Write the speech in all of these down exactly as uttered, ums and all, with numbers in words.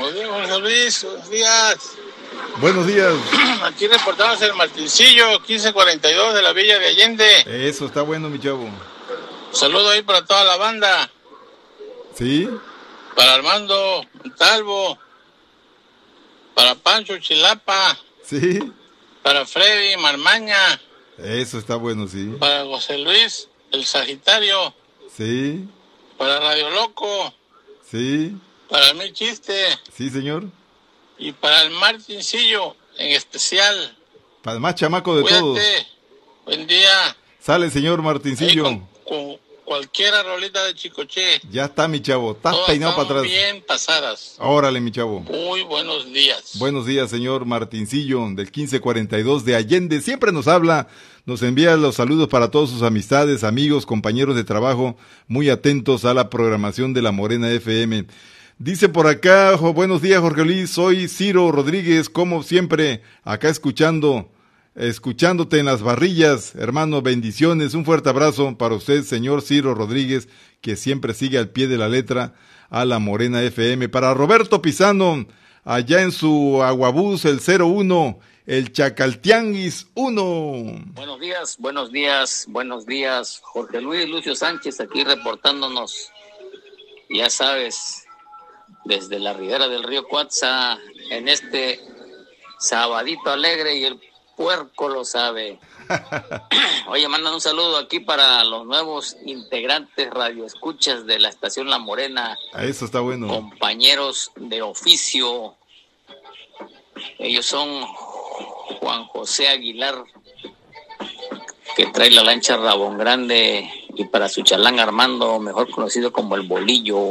Buenos días, Jorge Luis. Buenos días. Buenos días. Aquí reportamos el Martincillo, quince cuarenta y dos de la Villa de Allende. Eso está bueno, mi chavo. Saludo ahí para toda la banda. ¿Sí? Para Armando Talvo. Para Pancho Chilapa. Sí. Para Freddy Marmaña. Eso está bueno, sí. Para José Luis, el Sagitario. Sí. Para Radio Loco. Sí. Para Mi Chiste. Sí, señor. Y para el Martincillo, en especial. Para el más chamaco de Cuídate. todos. Buen día. Sale, señor Martincillo. Ahí con, con cualquiera rolita de Chicoche. Ya está, mi chavo. Estás Todas peinado para están atrás. bien pasadas. Órale, mi chavo. Muy buenos días. Buenos días, señor Martincillo, del quince cuarenta y dos de Allende. Siempre nos habla, nos envía los saludos para todas sus amistades, amigos, compañeros de trabajo, muy atentos a la programación de La Morena F M. Dice por acá, jo, buenos días, Jorge Luis, soy Ciro Rodríguez, como siempre, acá escuchando, escuchándote en las barrillas, hermano, bendiciones, un fuerte abrazo para usted, señor Ciro Rodríguez, que siempre sigue al pie de la letra a La Morena F M. Para Roberto Pisano, allá en su aguabús, el cero uno, el Chacaltianguis uno. Buenos días, buenos días, buenos días, Jorge Luis Lucio Sánchez, aquí reportándonos, ya sabes, desde la ribera del río Cuatza, en este sabadito alegre, y el puerco lo sabe. Oye, mandan un saludo aquí para los nuevos integrantes radioescuchas de la estación La Morena. Eso está bueno. Compañeros de oficio. Ellos son Juan José Aguilar, que trae la lancha Rabón Grande, y para su chalán Armando, mejor conocido como el Bolillo.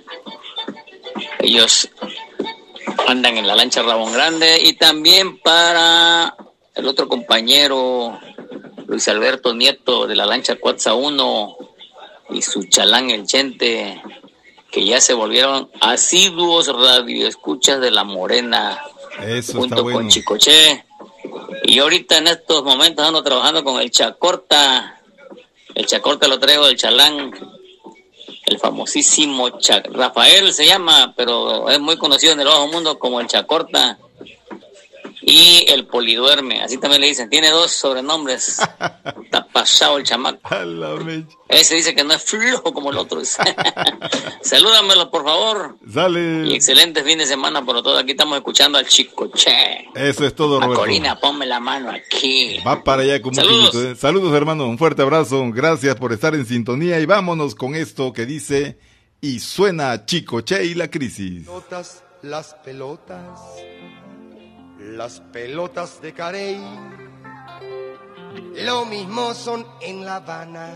Ellos andan en la lancha Rabón Grande. Y también para el otro compañero, Luis Alberto Nieto, de la lancha Cuatza uno, y su chalán El Chente, que ya se volvieron asiduos radioescuchas de La Morena. Eso junto está bueno. Con Chicoche. Y ahorita en estos momentos ando trabajando con el Chacorta. El Chacorta lo traigo del chalán, el famosísimo Cha- Rafael se llama, pero es muy conocido en el bajo mundo como el Chacorta. Y el Poliduerme, así también le dicen. Tiene dos sobrenombres. Está pasado el chamaco. Ese dice que no es flojo como el otro. Salúdamelo, por favor. Sale. Y excelente fin de semana por todo. Aquí estamos escuchando al Chicoche. Eso es todo, Roberto. Macorina, ponme la mano aquí. Va para allá con mucho Saludos. gusto, ¿eh? Saludos, hermano. Un fuerte abrazo. Gracias por estar en sintonía. Y vámonos con esto que dice: y suena Chicoche y la crisis. Pelotas, las pelotas, las pelotas de Carey, lo mismo son en La Habana,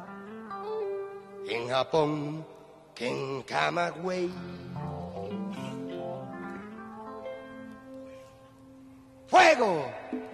en Japón, que en Camagüey. ¡Fuego!